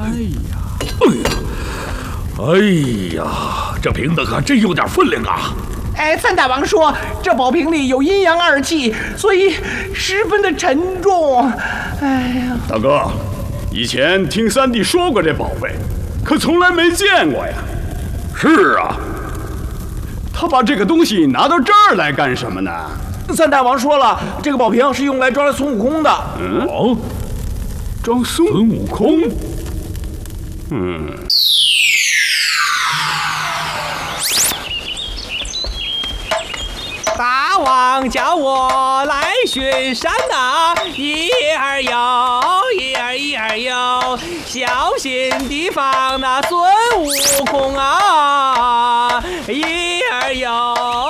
哎呀，这瓶子可真有点分量啊！ 哎，三大王说这宝瓶里有阴阳二气，所以十分的沉重。哎呀， 大哥，以前听三弟说过这宝贝，可从来没见过呀。 是啊， 他把这个东西拿到这儿来干什么呢？ 三大王说了，这个宝瓶是用来装孙悟空的。 哦，装孙悟空。 大王叫我来巡山呐，一儿哟，一儿哟，小心提防那孙悟空啊，一儿哟。